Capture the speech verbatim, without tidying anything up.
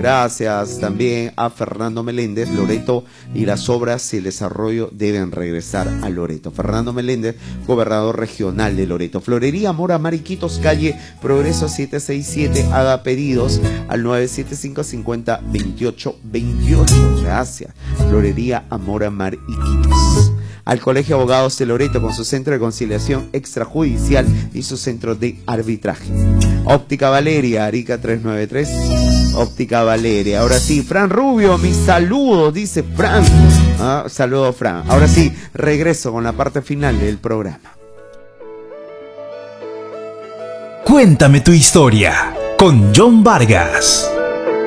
Gracias también a Fernando Meléndez. Loreto y las obras y el desarrollo deben regresar a Loreto. Fernando Meléndez, gobernador regional de Loreto. Florería Mora Mariquitos, calle Progreso setecientos sesenta y siete. Haga pedidos al nueve siete cinco cinco cero veintiocho veintiocho. Gracias. Florería Amora Mariquitos. Al Colegio de Abogados de Loreto con su centro de conciliación extrajudicial y su centro de arbitraje. Óptica Valeria, Arica trescientos noventa y tres. Óptica Valeria. Ahora sí, Fran Rubio, mis saludos, dice Fran. Ah, saludos, Fran. Ahora sí, regreso con la parte final del programa. Cuéntame tu historia con John Vargas.